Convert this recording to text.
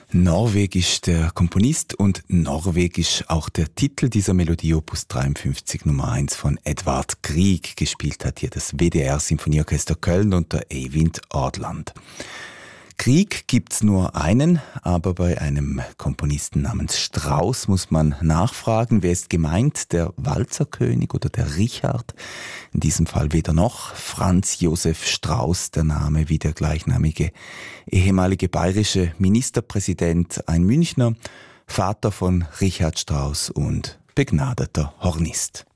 Norwegisch der Komponist und Norwegisch auch der Titel dieser Melodie, Opus 53 Nummer 1 von Edvard Grieg. Gespielt hat hier das WDR Symphonieorchester Köln unter Eivind Odland. Grieg gibt's nur einen, aber bei einem Komponisten namens Strauss muss man nachfragen, wer ist gemeint, der Walzerkönig oder der Richard? In diesem Fall weder noch. Franz Josef Strauß, der Name wie der gleichnamige ehemalige bayerische Ministerpräsident, ein Münchner, Vater von Richard Strauss und begnadeter Hornist.